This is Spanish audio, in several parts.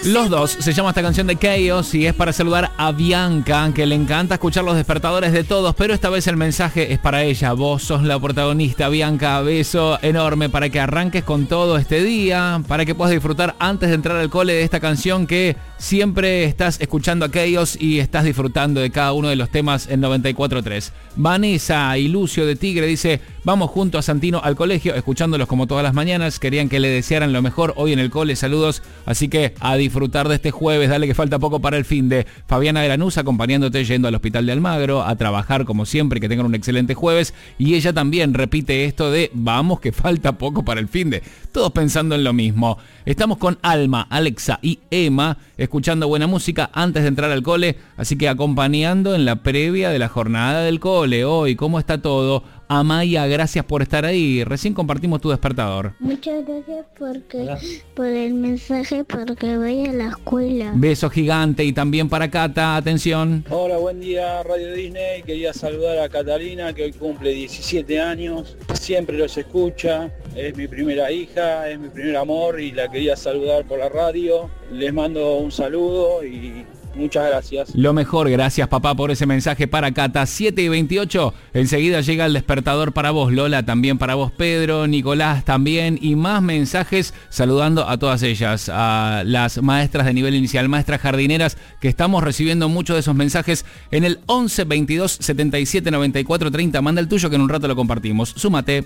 Los dos, se llama esta canción de Chaos y es para saludar a Bianca, que le encanta escuchar los despertadores de todos, pero esta vez el mensaje es para ella. Vos sos la protagonista, Bianca. Beso enorme para que arranques con todo este día, para que puedas disfrutar antes de entrar al cole de esta canción que siempre estás escuchando a Chaos y estás disfrutando de cada uno de los temas en 94.3. Vanessa y Lucio de Tigre dice: vamos junto a Santino al colegio, escuchándolos como todas las mañanas. Querían que le desearan lo mejor hoy en el cole. Saludos. Así que a disfrutar de este jueves. Dale que falta poco para el finde. Fabiana de Lanús acompañándote yendo al hospital de Almagro a trabajar como siempre. Que tengan un excelente jueves. Y ella también repite esto de vamos que falta poco para el finde. Todos pensando en lo mismo. Estamos con Alma, Alexa y Emma escuchando buena música antes de entrar al cole. Así que acompañando en la previa de la jornada del cole. Hoy, ¿cómo está todo? Amaya, gracias por estar ahí. Recién compartimos tu despertador. Muchas gracias por el mensaje, porque voy a la escuela. Beso gigante. Y también para Cata, atención. Hola, buen día Radio Disney. Quería saludar a Catalina, que hoy cumple 17 años. Siempre los escucha. Es mi primera hija, es mi primer amor y la quería saludar por la radio. Les mando un saludo y muchas gracias. Lo mejor, gracias papá por ese mensaje para Cata. 7:28, enseguida llega el despertador para vos, Lola, también para vos, Pedro, Nicolás también, y más mensajes saludando a todas ellas, a las maestras de nivel inicial, maestras jardineras, que estamos recibiendo muchos de esos mensajes en el 11 22 77 94 30. Manda el tuyo que en un rato lo compartimos. Súmate.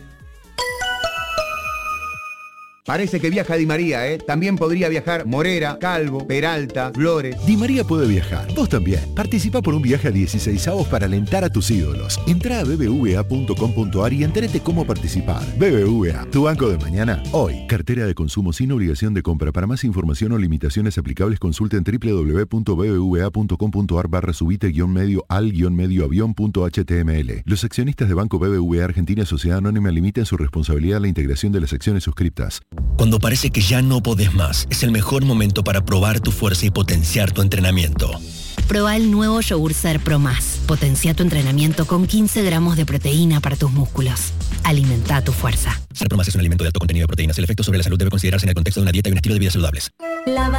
Parece que viaja Di María, ¿eh? También podría viajar Morera, Calvo, Peralta, Flores. Di María puede viajar. Vos también. Participa por un viaje a 16avos para alentar a tus ídolos. Entrá a bbva.com.ar y entérate cómo participar. BBVA, tu banco de mañana, hoy. Cartera de consumo sin obligación de compra. Para más información o limitaciones aplicables, consulten www.bbva.com.ar/subite-medio al-medio-avión.html. Los accionistas de Banco BBVA Argentina Sociedad Anónima limitan su responsabilidad a la integración de las acciones suscriptas. Cuando parece que ya no podés más, es el mejor momento para probar tu fuerza y potenciar tu entrenamiento. Proba el nuevo Yogur Ser Pro Más. Potencia tu entrenamiento con 15 gramos de proteína para tus músculos. Alimenta tu fuerza. Ser Pro Más es un alimento de alto contenido de proteínas. El efecto sobre la salud debe considerarse en el contexto de una dieta y un estilo de vida saludables.